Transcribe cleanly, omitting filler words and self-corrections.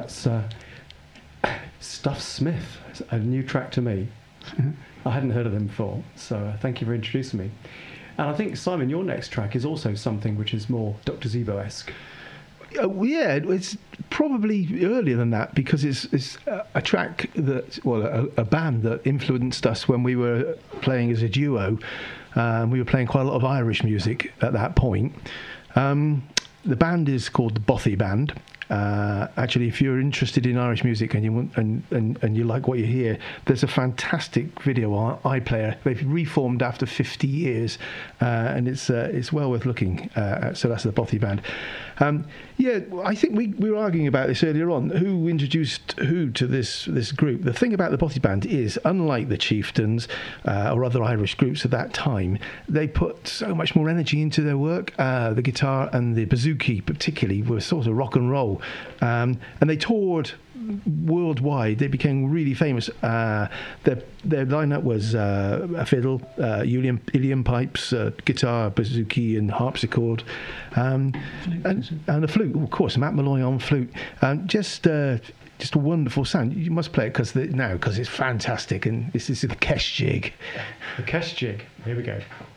that's Stuff Smith, a new track to me. I hadn't heard of them before, so thank you for introducing me. And I think, Simon, your next track is also something which is more Dr. Zebo-esque. Yeah, it's probably earlier than that, because it's a track that, well, a band that influenced us when we were playing as a duo. We were playing quite a lot of Irish music at that point. The band is called the Bothy Band. Actually, if you're interested in Irish music and you want and you like what you hear, there's a fantastic video on iPlayer. They've reformed after 50 years, and it's well worth looking at. So that's the Bothy Band. Yeah, I think we were arguing about this earlier on. Who introduced who to this group? The thing about the Bothy Band is, unlike the Chieftains or other Irish groups at that time, they put so much more energy into their work. The guitar and the bouzouki particularly were sort of rock and roll, and they toured worldwide. They became really famous. Their lineup was a fiddle, uilleann pipes, guitar, bouzouki, and harpsichord, and a flute. Of course, Matt Malloy on flute. Just a wonderful sound. You must play it because it's fantastic. And this is the Kesh Jig. The Kesh Jig. Here we go.